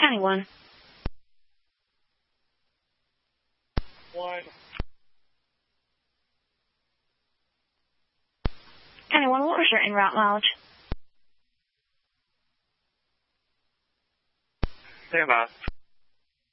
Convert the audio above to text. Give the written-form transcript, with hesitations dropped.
Anyone. One. Anyone, what was your en route mileage? Stand by.